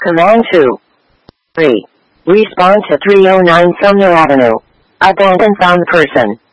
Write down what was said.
Command 2. 3. Respond to 309 Sumner Avenue. Abandon found person.